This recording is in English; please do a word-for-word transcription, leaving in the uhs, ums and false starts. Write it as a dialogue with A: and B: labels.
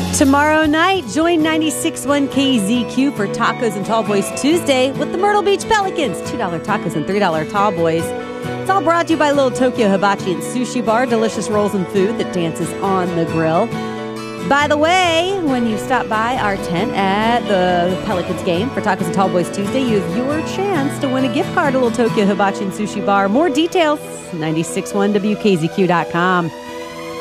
A: Tomorrow night, join ninety-six point one K Z Q for Tacos and Tall Boys Tuesday with the Myrtle Beach Pelicans. two dollar tacos and three dollar tall boys. It's all brought to you by Little Tokyo Hibachi and Sushi Bar. Delicious rolls and food that dances on the grill. By the way, when you stop by our tent at the Pelicans game for Tacos and Tall Boys Tuesday, you have your chance to win a gift card to Little Tokyo Hibachi and Sushi Bar. More details, ninety-six point one W K Z Q dot com.